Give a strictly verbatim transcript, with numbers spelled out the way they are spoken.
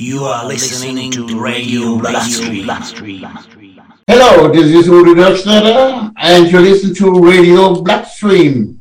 You are listening to Radio Bloodstream. Hello, this is Udo Dirksnedder, and you listen to Radio Bloodstream.